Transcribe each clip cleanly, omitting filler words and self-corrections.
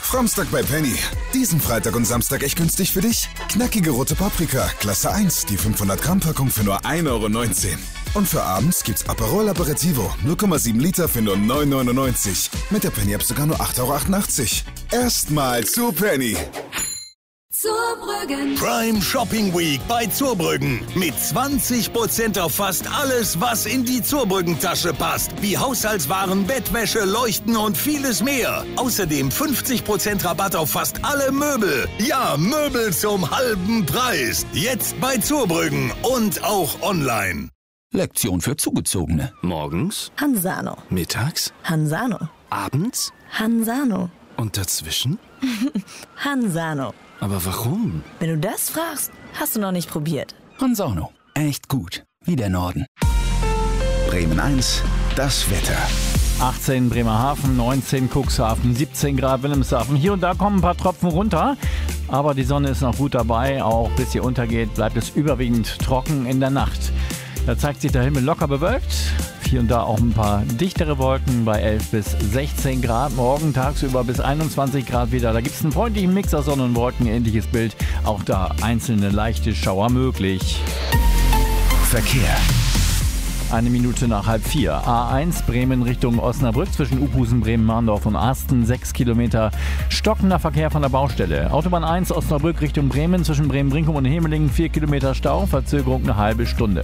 Framstag bei Penny. Diesen Freitag und Samstag echt günstig für dich. Knackige rote Paprika, Klasse 1, die 500 Gramm Packung für nur 1,19 €. Und für abends gibt's Aperol Aperitivo, 0,7 Liter für nur 9,99 €. Mit der Penny App sogar nur 8,88 €. Erstmal zu Penny. Zurbrüggen. Prime Shopping Week bei Zurbrüggen. Mit 20% auf fast alles, was in die Zurbrüggen-Tasche passt. Wie Haushaltswaren, Bettwäsche, Leuchten und vieles mehr. Außerdem 50% Rabatt auf fast alle Möbel. Ja, Möbel zum halben Preis. Jetzt bei Zurbrüggen und auch online. Lektion für Zugezogene. Morgens, Hansano. mittags, Hansano. abends Hansano. und dazwischen? Hansano. Aber warum? Wenn du das fragst, hast du noch nicht probiert. Hansano. Echt gut. Wie der Norden. Bremen 1, das Wetter. 18 Bremerhaven, 19 Cuxhaven, 17 Grad Wilhelmshaven. Hier und da kommen ein paar Tropfen runter, aber die Sonne ist noch gut dabei. Auch bis sie untergeht, bleibt es überwiegend trocken in der Nacht. Da zeigt sich der Himmel locker bewölkt. Hier und da auch ein paar dichtere Wolken bei 11 bis 16 Grad. Morgen tagsüber bis 21 Grad wieder. Da gibt es einen freundlichen Mix aus Sonne und Wolken, ähnliches Bild. Auch da einzelne leichte Schauer möglich. Verkehr. 1 Minute nach 3:30. A1 Bremen Richtung Osnabrück zwischen Uphusen, Bremen-Marndorf und Asten. 6 Kilometer stockender Verkehr von der Baustelle. Autobahn 1 Osnabrück Richtung Bremen zwischen Bremen-Brinkum und Hemelingen. 4 Kilometer Stau, Verzögerung eine halbe Stunde.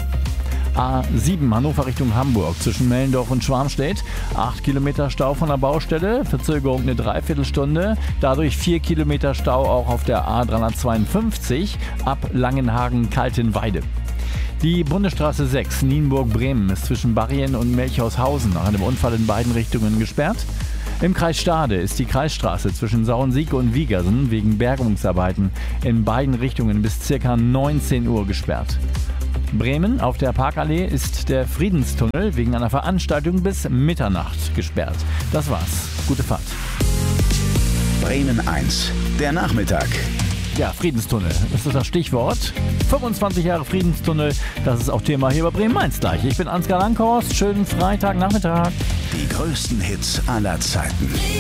A7 Hannover Richtung Hamburg zwischen Mellendorf und Schwarmstedt. 8 Kilometer Stau von der Baustelle, Verzögerung eine Dreiviertelstunde. Dadurch 4 Kilometer Stau auch auf der A352 ab Langenhagen-Kaltenweide. Die Bundesstraße 6 Nienburg-Bremen ist zwischen Barrien und Melchhaushausen nach einem Unfall in beiden Richtungen gesperrt. Im Kreis Stade ist die Kreisstraße zwischen Sauensiek und Wiegersen wegen Bergungsarbeiten in beiden Richtungen bis ca. 19 Uhr gesperrt. Bremen auf der Parkallee ist der Friedenstunnel wegen einer Veranstaltung bis Mitternacht gesperrt. Das war's. Gute Fahrt. Bremen 1, der Nachmittag. Ja, Friedenstunnel, das ist das Stichwort. 25 Jahre Friedenstunnel, das ist auch Thema hier bei Bremen 1 gleich. Ich bin Ansgar Langhorst, schönen Freitagnachmittag. Die größten Hits aller Zeiten.